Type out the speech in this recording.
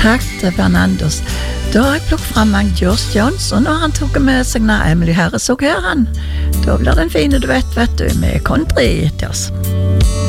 Takk til Fernandos. Da har jeg plukket frem en George Johnson, og han tok med seg når Emily Harris og her han. Da blir det en fin duett, vet du, med country til oss.